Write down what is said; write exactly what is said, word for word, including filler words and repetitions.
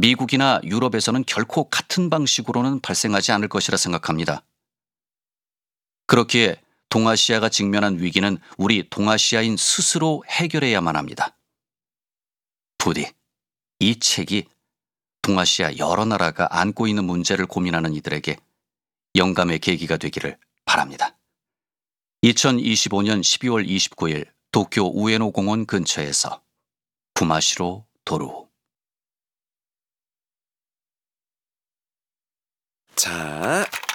미국이나 유럽에서는 결코 같은 방식으로는 발생하지 않을 것이라 생각합니다. 그렇기에 동아시아가 직면한 위기는 우리 동아시아인 스스로 해결해야만 합니다. 부디 이 책이 동아시아 여러 나라가 안고 있는 문제를 고민하는 이들에게 영감의 계기가 되기를 바랍니다. 이천이십오 년 십이월 이십구일 도쿄 우에노 공원 근처에서 부마시로 도루. 자,